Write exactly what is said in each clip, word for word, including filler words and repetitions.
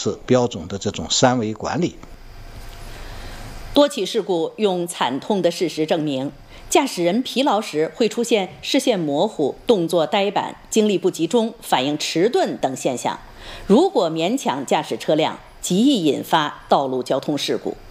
持标准的这种三维管理。 多起事故用惨痛的事实证明，驾驶人疲劳时会出现视线模糊、动作呆板、精力不集中、反应迟钝等现象。如果勉强驾驶车辆，极易引发道路交通事故。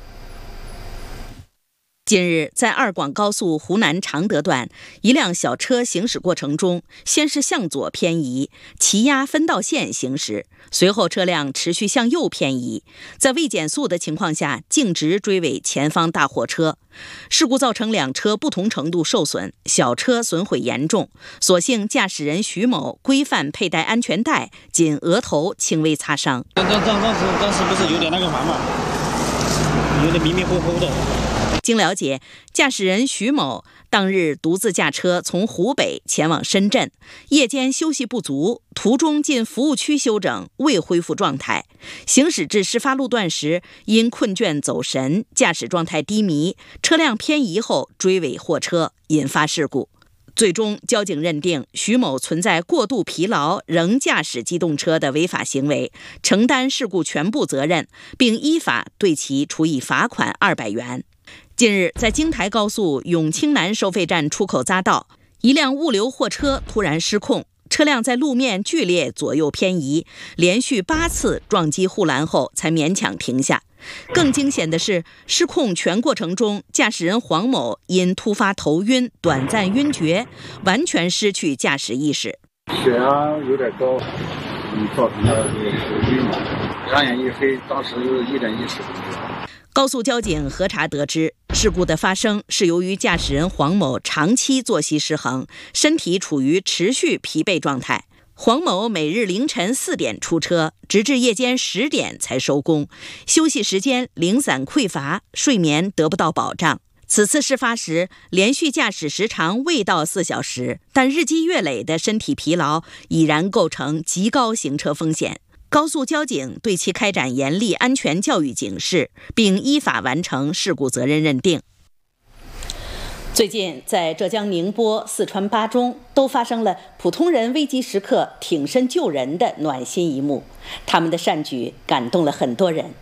近日，在二广高速湖南常德段，一辆小车行驶过程中，先是向左偏移，骑压分道线行驶，随后车辆持续向右偏移，在未减速的情况下，径直追尾前方大货车。事故造成两车不同程度受损，小车损毁严重，所幸驾驶人徐某规范佩戴安全带，仅额头轻微擦伤。 当当当时当时不是有点那个嘛嘛，有点迷迷糊糊的。 经了解，驾驶人徐某当日独自驾车从湖北前往深圳，夜间休息不足，途中进服务区休整，未恢复状态。行驶至事发路段时，因困倦走神，驾驶状态低迷，车辆偏移后追尾货车，引发事故。最终，交警认定徐某存在过度疲劳仍驾驶机动车的违法行为，承担事故全部责任，并依法对其处以罚款二百元。近日，在京台高速永清南收费站出口匝道，一辆物流货车突然失控，车辆在路面剧烈左右偏移，连续八次撞击护栏后才勉强停下。更惊险的是，失控全过程中，驾驶人黄某因突发头晕、短暂晕厥，完全失去驾驶意识。 血压有点高，嗯，造成了这个头晕嘛，两眼一黑，当时一点意识都没有。 高速交警核查得知，事故的发生是由于驾驶人黄某长期作息失衡，身体处于持续疲惫状态。黄某每日凌晨四点出车，直至夜间十点才收工，休息时间零散匮乏，睡眠得不到保障。此次事发时，连续驾驶时长未到四小时，但日积月累的身体疲劳已然构成极高行车风险。高速交警对其开展严厉安全教育警示，并依法完成事故责任认定。最近，在浙江宁波、四川巴中都发生了普通人危急时刻挺身救人的暖心一幕，他们的善举感动了很多人。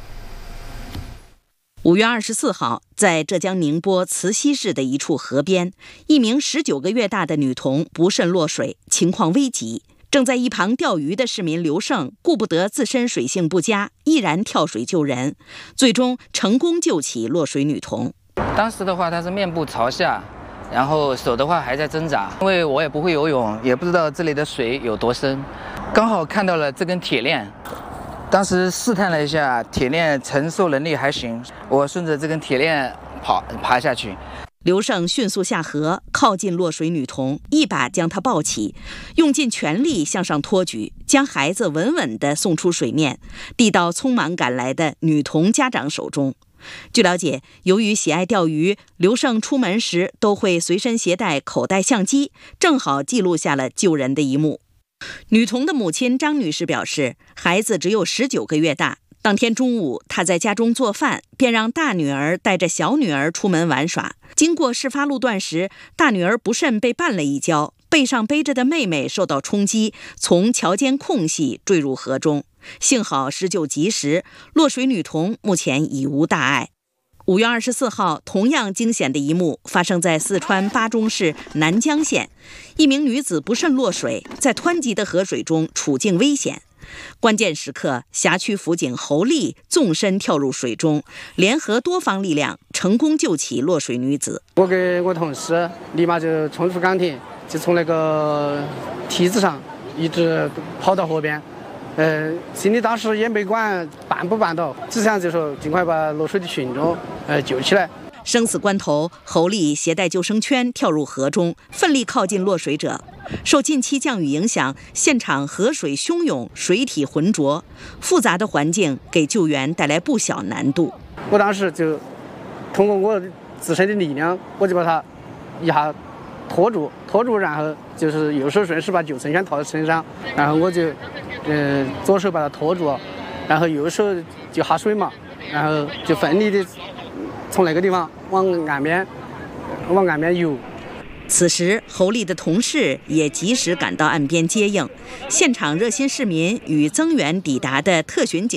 五月二十四号，在浙江宁波慈溪市的一处河边，一名十九个月大的女童不慎落水，情况危急。正在一旁钓鱼的市民刘胜顾不得自身水性不佳，毅然跳水救人，最终成功救起落水女童。 当时的话，她是面部朝下，然后手的话还在挣扎。因为我也不会游泳，也不知道这里的水有多深，刚好看到了这根铁链，当时试探了一下，铁链承受能力还行，我顺着这根铁链跑爬下去。 刘胜迅速下河，靠近落水女童，一把将她抱起，用尽全力向上托举，将孩子稳稳地送出水面，递到匆忙赶来的女童家长手中。据了解，由于喜爱钓鱼，刘胜出门时都会随身携带口袋相机，正好记录下了救人的一幕。女童的母亲张女士表示，孩子只有十九个月大，当天中午她在家中做饭，便让大女儿带着小女儿出门玩耍。经过事发路段时，大女儿不慎被绊了一跤，背上背着的妹妹受到冲击，从桥间空隙坠入河中，幸好施救及时，落水女童目前已无大碍。五月二十四号，同样惊险的一幕发生在四川巴中市南江县，一名女子不慎落水，在湍急的河水中处境危险。关键时刻，辖区辅警侯丽纵身跳入水中，联合多方力量，成功救起落水女子。 我跟我同事立马就冲出岗亭，就从那个梯子上一直跑到河边。呃，心里当时也没管绊不绊倒，只想就说尽快把落水的群众呃救起来。 生死关头，侯丽携带救生圈跳入河中，奋力靠近落水者。受近期降雨影响，现场河水汹涌，水体浑浊，复杂的环境给救援带来不小难度。 我当时就通过我自身的力量，我就把他一下拖住，拖住，然后就是右手顺势把救生圈套在身上，然后我就呃左手把他拖住，然后右手就下水嘛，然后就奋力的从那个地方往岸边往岸边游。 此时，侯丽的同事也及时赶到岸边接应，现场热心市民与增援抵达的特巡警